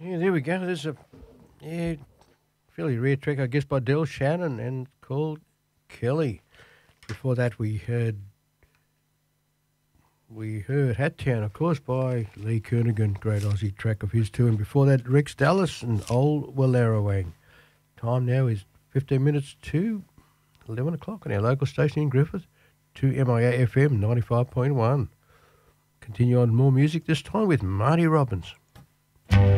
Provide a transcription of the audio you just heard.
Yeah, there we go. There's a yeah, fairly rare track, I guess, by Del Shannon and called Kelly. Before that, we heard Hat Town, of course, by Lee Kernaghan, great Aussie track of his too. And before that, Rex Dallas and Old Wallerawang. Time now is 15 minutes to 11 o'clock on our local station in Griffith, to MIA FM 95.1. Continue on more music, this time with Marty Robbins.